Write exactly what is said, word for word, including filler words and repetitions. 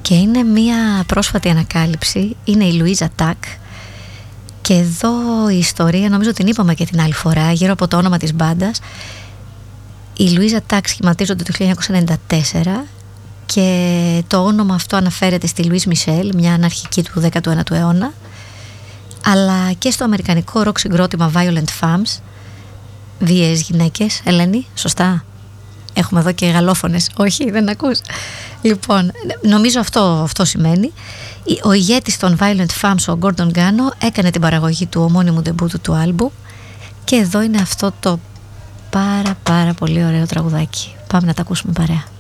και είναι μια πρόσφατη ανακάλυψη. Είναι η Λουίζα Τάκ. Και εδώ η ιστορία, νομίζω την είπαμε και την άλλη φορά, γύρω από το όνομα της μπάντας. Η Λουίζα Τάκ σχηματίζονται το χίλια εννιακόσια ενενήντα τέσσερα και το όνομα αυτό αναφέρεται στη Λουίς Μισελ, μια αναρχική του δέκατου ένατου αιώνα, αλλά και στο αμερικανικό ροκ συγκρότημα Violent Femmes, βίαιες γυναίκες. Ελένη, σωστά? Έχουμε εδώ και γαλλόφωνες. Όχι, δεν ακούς? Λοιπόν, νομίζω αυτό, αυτό σημαίνει. Ο ηγέτης των Violent Femmes, ο Gordon Gano, έκανε την παραγωγή του ομώνυμου ντεμπούτου του άλμπου και εδώ είναι αυτό το πάρα πάρα πολύ ωραίο τραγουδάκι. Πάμε να τα ακούσουμε παρέα.